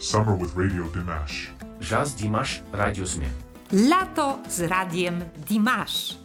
Summer with Radio Dimash. Jazz Dimash Radio Sme. Lato z radiem Dimash.